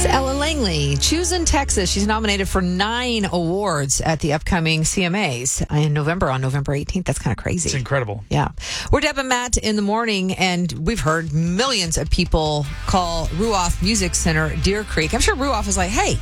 Ella Langley, choosing Texas. She's nominated for 9 awards at the upcoming CMAs in November, on November 18th. That's kind of crazy. It's incredible. Yeah. We're Deb and Matt in the morning, and we've heard millions of people call Ruoff Music Center Deer Creek. I'm sure Ruoff is like, hey,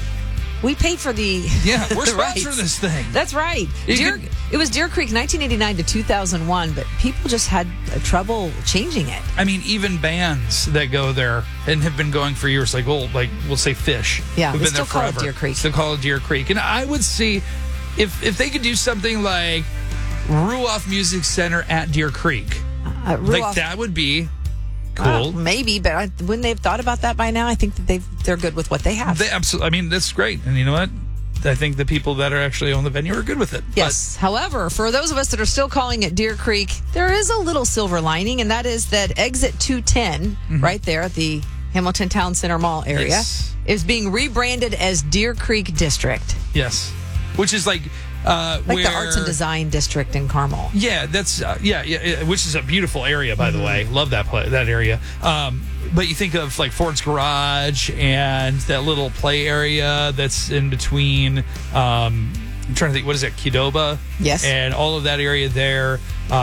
we paid for the Yeah, we're the sponsoring rights. this thing. That's right. It was Deer Creek 1989 to 2001, but people just had trouble changing it. I mean, even bands that go there and have been going for years, like we'll say Fish. Yeah, who've they been still there call it forever. Deer Creek. Still call it Deer Creek. And I would see if they could do something like Ruoff Music Center at Deer Creek. Like Ruoff, that would be cool. maybe, but wouldn't they have thought about that by now? I think that they're good with what they have. They absolutely. I mean, that's great. And you know what? I think the people that are actually on the venue are good with it. Yes. However, for those of us that are still calling it Deer Creek, there is a little silver lining, and that is that exit 210, right there at the Hamilton Town Center Mall area, Yes. is being rebranded as Deer Creek District. Yes. Which is like Like where, the Arts and Design District in Carmel. Yeah, that's which is a beautiful area, by the way. Love that area. But you think of like Ford's Garage and that little play area that's in between. I'm trying to think, what is that, Qdoba? Yes. And all of that area there.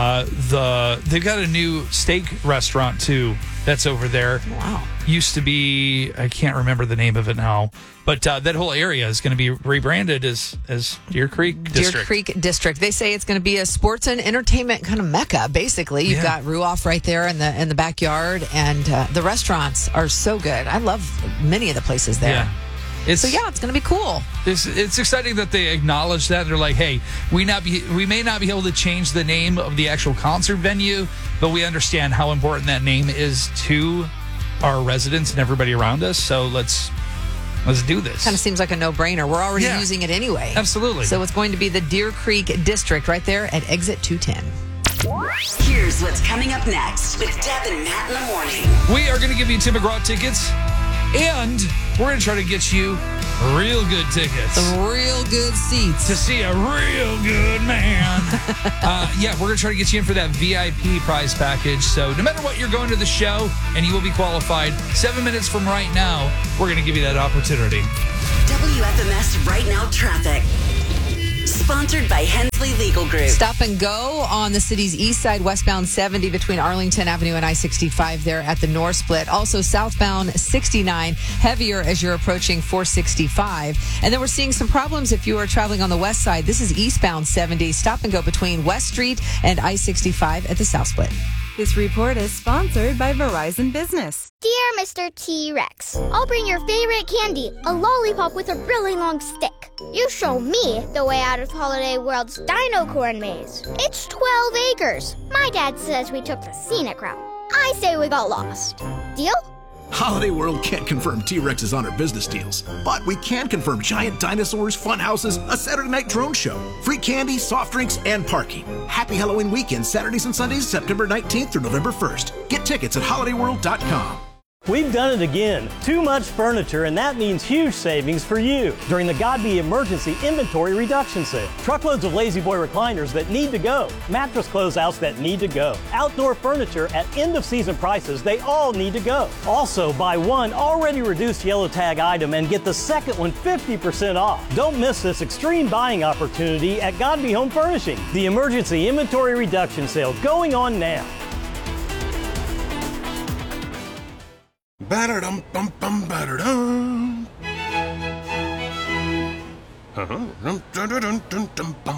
They've got a new steak restaurant too that's over there. Wow. Used to be, I can't remember the name of it now, but that whole area is going to be rebranded as Deer Creek District. Deer Creek District. They say it's going to be a sports and entertainment kind of mecca. Basically, you've got Ruoff right there in the backyard, and the restaurants are so good. I love many of the places there. Yeah. It's going to be cool. It's exciting that they acknowledge that. They're like, hey, we may not be able to change the name of the actual concert venue, but we understand how important that name is to our residents and everybody around us. So let's do this. Kind of seems like a no-brainer. We're already using it anyway. Absolutely. So it's going to be the Deer Creek District right there at exit 210. Here's what's coming up next with Deb and Matt in the morning. We are going to give you Tim McGraw tickets, and we're going to try to get you real good tickets. Some real good seats. To see a real good man. We're going to try to get you in for that VIP prize package. So no matter what, you're going to the show, and you will be qualified. 7 minutes from right now, we're going to give you that opportunity. WFMS Right Now Traffic. Sponsored by Hensley Legal Group. Stop and go on the city's east side, westbound 70 between Arlington Avenue and I-65 there at the North Split. Also southbound 69, heavier as you're approaching 465. And then we're seeing some problems if you are traveling on the west side. This is eastbound 70. Stop and go between West Street and I-65 at the South Split. This report is sponsored by Verizon Business. Dear Mr. T-Rex, I'll bring your favorite candy, a lollipop with a really long stick. You show me the way out of Holiday World's Dino Corn Maze. It's 12 acres. My dad says we took the scenic route. I say we got lost. Deal? Holiday World can't confirm T-Rexes on our business deals, but we can confirm giant dinosaurs, fun houses, a Saturday night drone show, free candy, soft drinks, and parking. Happy Halloween weekend, Saturdays and Sundays, September 19th through November 1st. Get tickets at holidayworld.com. We've done it again. Too much furniture, and that means huge savings for you during the Godby Emergency Inventory Reduction Sale. Truckloads of Lazy Boy recliners that need to go. Mattress closeouts that need to go. Outdoor furniture at end-of-season prices, they all need to go. Also, buy one already reduced yellow tag item and get the second one 50% off. Don't miss this extreme buying opportunity at Godby Home Furnishing. The Emergency Inventory Reduction Sale going on now. Ba-da-dum, bum, bum, ba-da-dum. Dun, dun, dun, dun, dun, bum.